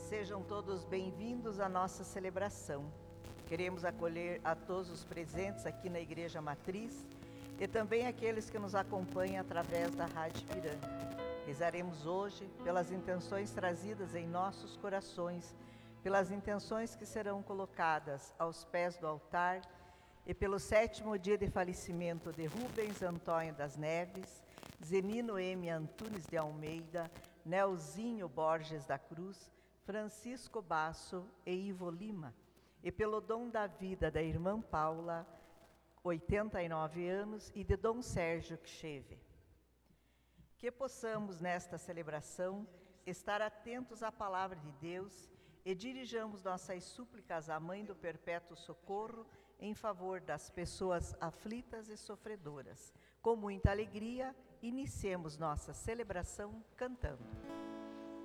Sejam todos bem-vindos à nossa celebração. Queremos acolher a todos os presentes aqui na Igreja Matriz e também aqueles que nos acompanham através da Rádio Ipiranga. Rezaremos hoje pelas intenções trazidas em nossos corações, pelas intenções que serão colocadas aos pés do altar e pelo 7º dia de falecimento de Rubens Antônio das Neves, Zenino M. Antunes de Almeida, Nelzinho Borges da Cruz, Francisco Basso e Ivo Lima, e pelo dom da vida da irmã Paula, 89 anos, e de Dom Sérgio Kcheve. Que possamos, nesta celebração, estar atentos à palavra de Deus e dirijamos nossas súplicas à Mãe do Perpétuo Socorro em favor das pessoas aflitas e sofredoras. Com muita alegria, iniciemos nossa celebração cantando.